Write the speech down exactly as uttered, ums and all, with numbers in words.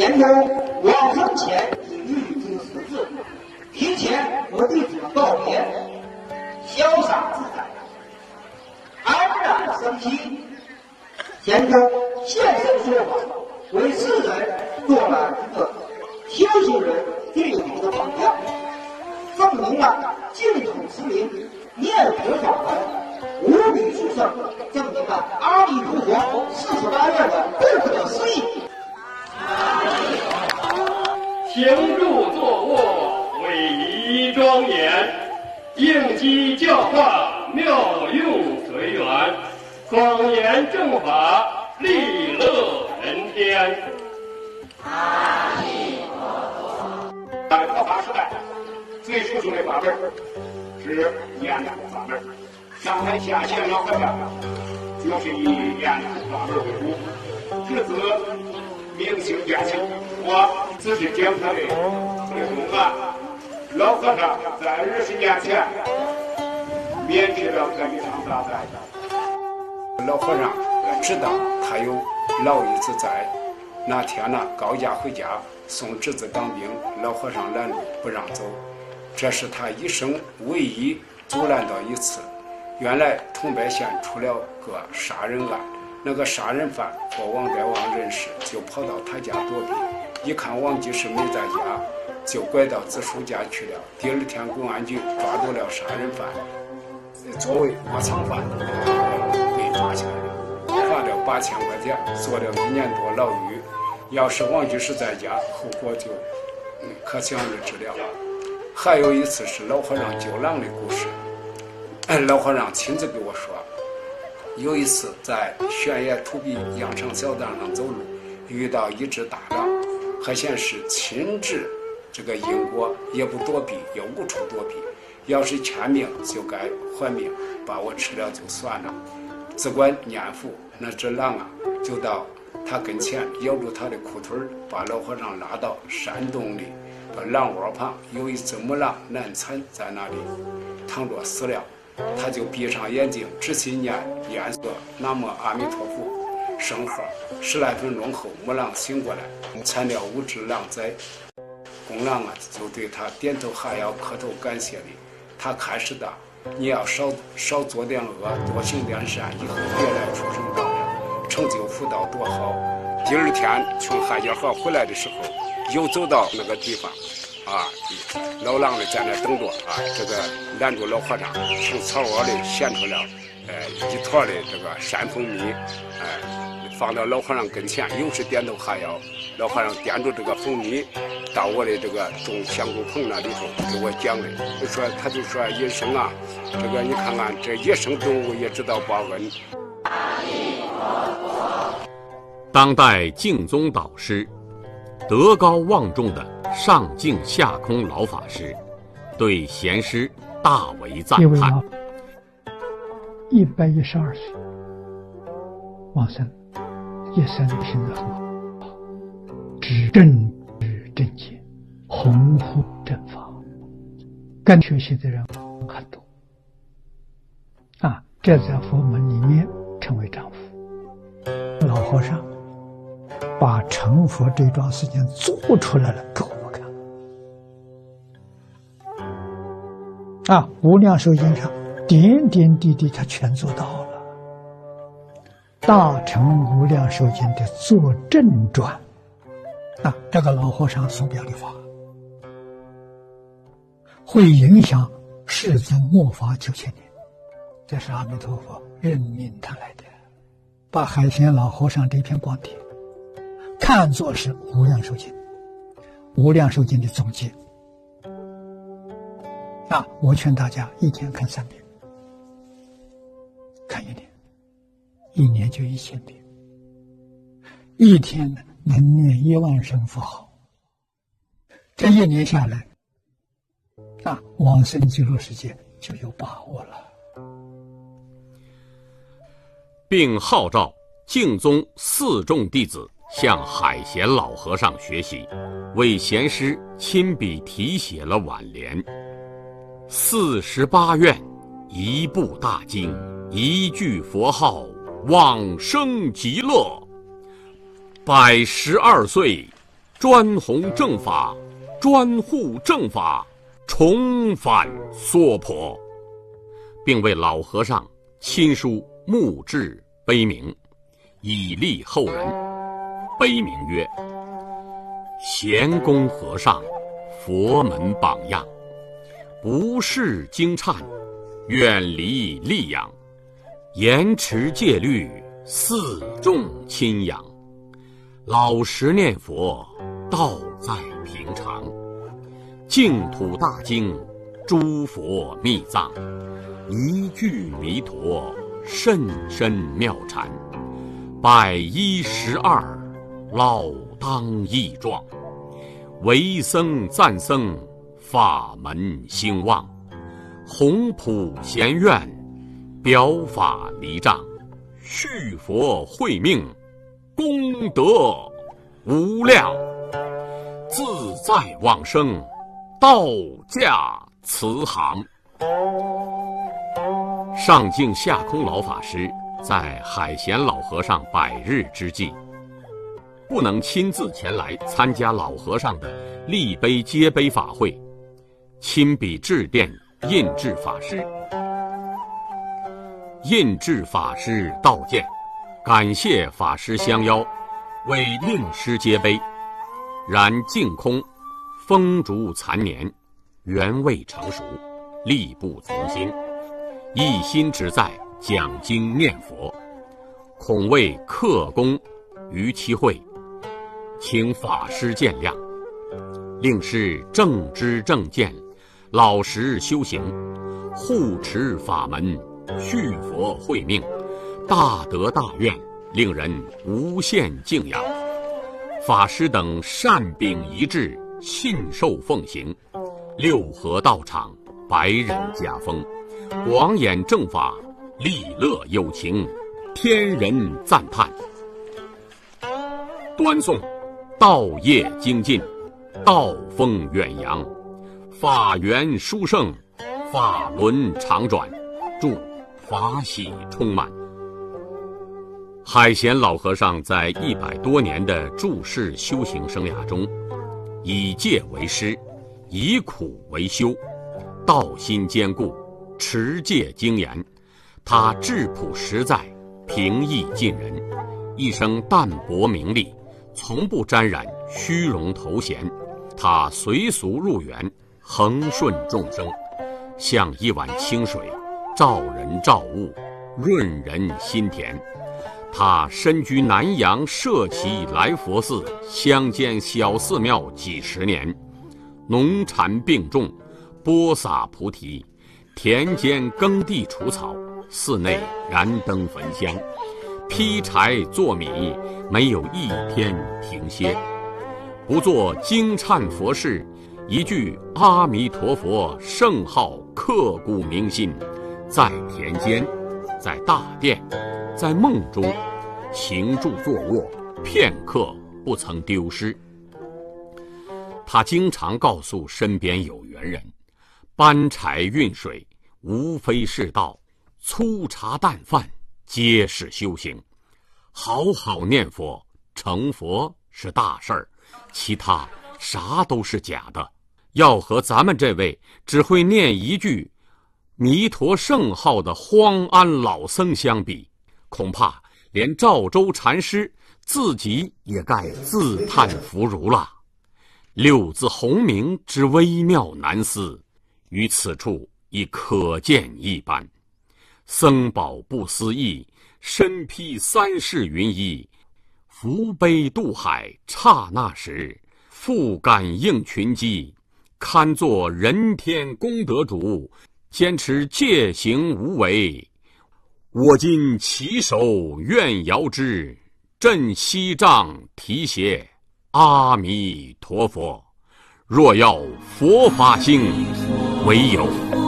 天中往生前与诸四字，提前和弟子告别，潇洒自在，安然生息。天中现身说法，为世人做了一个修行人最好的榜样，证明了净土持名念佛法门无比殊胜，证明了阿弥陀佛四十八愿的不可思议。 行住坐卧，威仪庄严，应机教化，妙用随缘，广言正法，利乐人天。 阿弥陀佛。 在佛法时代，最殊胜的法门是念佛法门。上海下线老和尚就是以念佛法门为主，至此明心见性。我只是讲他的回宗啊，老和尚在二十年前免去了这一场大灾。 老和尚知道他有老爷子在，那天呢高家回家送侄子当兵，老和尚拦路不让走，这是他一生唯一阻拦到一次。原来桐柏县出了个杀人案，那个杀人犯和王代王认识，就跑到他家躲避。一看王居士没在家，就拐到子叔家去了。第二天公安局抓住了杀人犯，作为窝藏犯被抓起来了，罚了八千块钱，坐了一年多牢狱。要是王居士在家，后果就可想而知了。还有一次是老和尚救狼的故事，老和尚亲自给我说，有一次在悬崖土壁羊肠小道上走路，遇到一只大狼，还显是亲治这个因果，也不躲避，也无处躲避。要是欠命就该还命，把我吃了就算了。只管念佛，那只狼啊，就到他跟前咬住他的裤腿，把老和尚拉到山洞里，把狼窝旁有一只母狼难产在那里躺着死了。他就闭上眼睛，仔细念念诵南无阿弥陀佛圣号。十来分钟后，母狼醒过来，产了五只狼崽。公狼啊，就对他点头哈腰，磕头感谢礼。他开始的，你要少少做点恶，多行点善，以后别来畜生道了，成就福道多好。第二天从海家河回来的时候，又走到那个地方。啊，老狼的在那等着啊，这个拦住老和尚，从草窝里衔出了呃一坨的这个山蜂蜜，哎、呃，放到老和尚跟前，又是点头哈腰。老和尚掂住这个蜂蜜，到我的这个种香菇棚那里头给我讲的，就说他就说医生啊，这个你看看这野生动物也知道报恩。 当代净宗导师，德高望重的上净下空老法师对贤师大为赞叹。 一百一十二岁往生，一生行得很好，知正知正见，弘护正法，跟学习的人很多啊，这在佛门里面称为丈夫。老和尚把成佛这桩事情做出来了给我们看啊！无量寿经上点点滴滴他全做到了。大乘无量寿经的作证传啊，这个老和尚所表的法会影响世尊末法九千年，这是阿弥陀佛任命他来的，把海贤老和尚这篇光碟看作是无量寿经，无量寿经的总结啊！我劝大家一天看三遍，看一年，一年就一千遍，一天呢能念一万声佛号，这一年下来啊，往生极乐世界就有把握了。 并号召净宗四众弟子向海贤老和尚学习，为贤师亲笔题写了挽联：四十八愿，一部大经，一句佛号，往生极乐。百十二岁， 专弘正法，专护正法，重返娑婆，并为老和尚亲书墓志碑铭，以利后人。碑铭曰：贤公和尚，佛门榜样，不识经忏，远离戾养，严持戒律，四众亲仰，老实念佛，道在平常，净土大经，诸佛密藏，一句弥陀，甚深妙禅，百一十二，老当益壮，为僧赞僧，法门兴旺，弘普贤愿，表法离障，续佛慧命，功德无量，自在往生，道驾慈航。上净下空老法师在海贤老和尚百日之际，不能亲自前来参加老和尚的立碑接碑法会，亲笔致电印制法师。印制法师道见，感谢法师相邀，为令师接碑。然净空风烛残年，缘未成熟，力不从心，一心只在讲经念佛，恐为克功于其会，请法师见谅。令师正知正见，老实修行，护持法门，续佛慧命，大德大愿，令人无限敬仰。法师等善秉一致，信受奉行，六合道场，百人家风，广演正法，利乐有情，天人赞叹。端颂道业精进，道风远扬，法缘殊胜，法轮常转，祝法喜充满。海贤老和尚在一百多年的住世修行生涯中，以戒为师，以苦为修，道心坚固，持戒精严。他质朴实在，平易近人，一生淡泊名利，从不沾染虚荣头衔。他随俗入园，恒顺众生，像一碗清水，照人照物，润人心田。他身居南阳社稷来佛寺乡间小寺庙几十年，农禅并种，播撒菩提，田间耕地除草，寺内燃灯焚香，劈柴做米，没有一天停歇。不做经忏佛事，一句阿弥陀佛圣号刻骨铭心，在田间，在大殿，在梦中，行住坐卧，片刻不曾丢失。他经常告诉身边有缘人，搬柴运水无非是道，粗茶淡饭皆是修行。好好念佛，成佛是大事儿，其他啥都是假的。要和咱们这位只会念一句弥陀圣号的荒安老僧相比，恐怕连赵州禅师自己也该自叹弗如了。六字洪名之微妙难思，于此处已可见一斑。僧宝不思议，身披三世云衣，扶悲渡海刹那时，复感应群机，堪作人天功德主，坚持戒行无为。我今起手愿遥之，振西杖提携阿弥陀佛。若要佛法兴，唯有